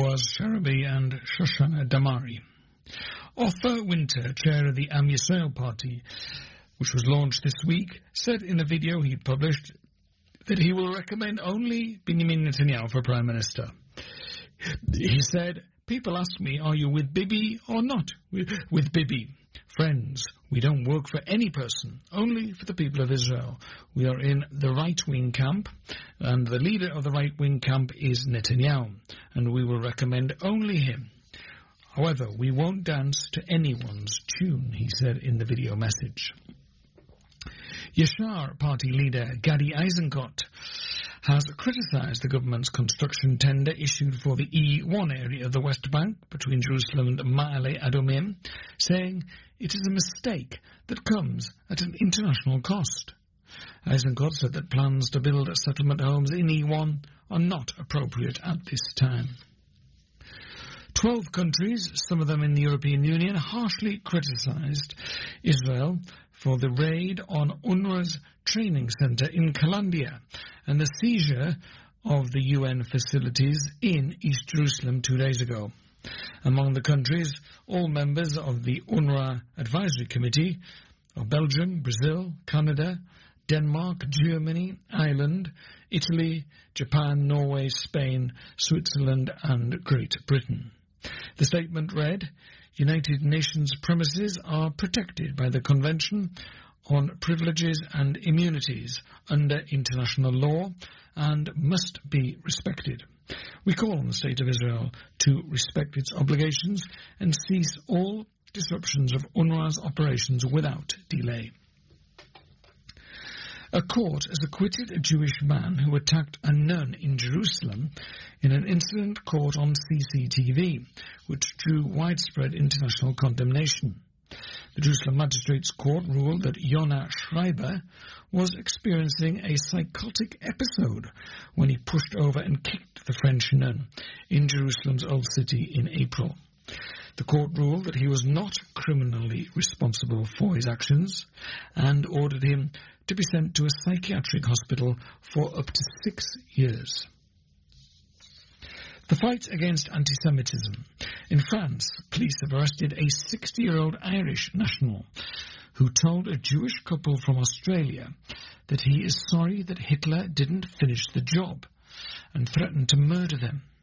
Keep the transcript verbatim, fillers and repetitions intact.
Fawaz Sharabi and Shoshana Damari. Ofer Winter, chair of the Am Yisrael party, which was launched this week, said in a video he published that he will recommend only Benjamin Netanyahu for Prime Minister. He said, "People ask me, are you with Bibi or not with Bibi? Friends, we don't work for any person, only for the people of Israel. We are in the right-wing camp, and the leader of the right-wing camp is Netanyahu, and we will recommend only him. However, we won't dance to anyone's tune," he said in the video message. Yashar party leader Gadi Eisenkot has criticised the government's construction tender issued for the E one area of the West Bank between Jerusalem and Ma'ale Adumim, saying it is a mistake that comes at an international cost. Eisenkot said that plans to build settlement homes in E one are not appropriate at this time. Twelve countries, some of them in the European Union, harshly criticised Israel for the raid on UNRWA's training centre in Kalandia and the seizure of the U N facilities in East Jerusalem two days ago. Among the countries, all members of the UNRWA Advisory Committee of Belgium, Brazil, Canada, Denmark, Germany, Ireland, Italy, Japan, Norway, Spain, Switzerland and Great Britain. The statement read, "United Nations premises are protected by the Convention on Privileges and Immunities under international law and must be respected. We call on the State of Israel to respect its obligations and cease all disruptions of UNRWA's operations without delay." A court has acquitted a Jewish man who attacked a nun in Jerusalem in an incident caught on C C T V, which drew widespread international condemnation. The Jerusalem Magistrates Court ruled that Yonah Schreiber was experiencing a psychotic episode when he pushed over and kicked the French nun in Jerusalem's Old City in April. The court ruled that he was not criminally responsible for his actions and ordered him to be sent to a psychiatric hospital for up to six years. The fight against anti-Semitism. In France, police have arrested a sixty-year-old Irish national who told a Jewish couple from Australia that he is sorry that Hitler didn't finish the job and threatened to murder them.